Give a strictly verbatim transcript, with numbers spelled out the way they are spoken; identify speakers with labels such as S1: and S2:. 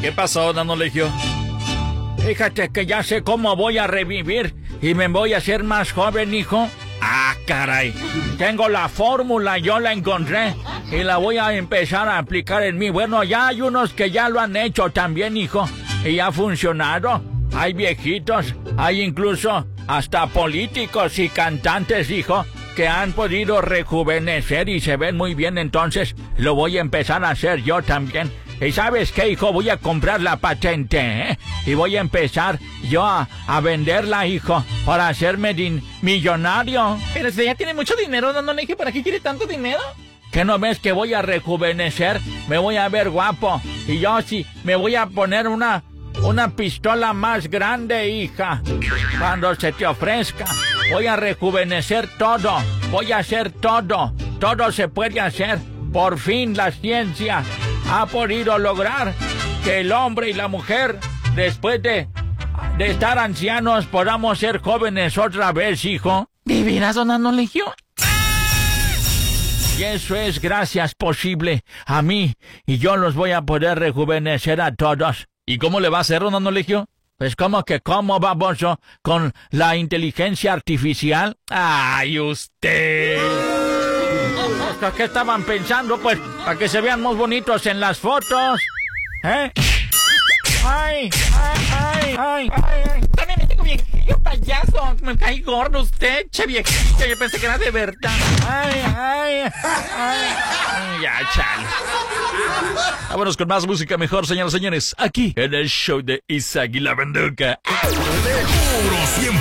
S1: ¿Qué pasó, Don Eligio?
S2: Fíjate que ya sé cómo voy a revivir y me voy a hacer más joven, hijo.
S1: Ah, caray.
S2: Tengo la fórmula, yo la encontré y la voy a empezar a aplicar en mí. Bueno, ya hay unos que ya lo han hecho también, hijo, y ha funcionado. Hay viejitos, hay incluso hasta políticos y cantantes, hijo, que han podido rejuvenecer y se ven muy bien. Entonces lo voy a empezar a hacer yo también. ¿Y sabes qué, hijo? Voy a comprar la patente, ¿eh? Y voy a empezar yo a, a venderla, hijo, para hacerme din- millonario.
S3: Pero usted ya tiene mucho dinero, Don Eligio, ¿para qué quiere tanto dinero?
S2: ¿Qué no ves que voy a rejuvenecer? Me voy a ver guapo. Y yo sí, me voy a poner una, una pistola más grande, hija. Cuando se te ofrezca, voy a rejuvenecer todo. Voy a hacer todo. Todo se puede hacer. Por fin la ciencia ha podido lograr que el hombre y la mujer, después de, de estar ancianos, podamos ser jóvenes otra vez, hijo.
S3: ¿De veras, Don Eligio?
S2: Y eso es gracias posible a mí, y yo los voy a poder rejuvenecer a todos.
S1: ¿Y cómo le va a hacer, Don Eligio?
S2: Pues como que cómo, baboso, con la inteligencia artificial.
S1: ¡Ay, usted!
S2: Pues, ¿qué estaban pensando? Pues, para que se vean más bonitos en las fotos. ¿Eh? ¡Ay! ¡Ay! ¡Ay! ¡Ay! ¡Ay!
S3: También me digo viejillo payaso. Me caí gordo usted, che viejillo. Yo pensé que era de verdad.
S2: ¡Ay! ¡Ay! ¡Ay!
S1: Ya, chale. Vámonos con más música mejor, señoras y señores. Aquí, en el show de Isaac y la Banduca.